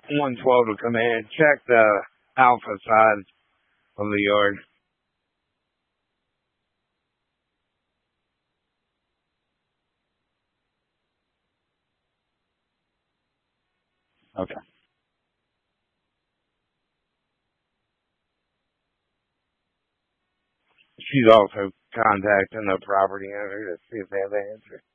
112 to come in. Check the alpha side of the yard. Okay. She's also contacting the property owner to see if they have an answer.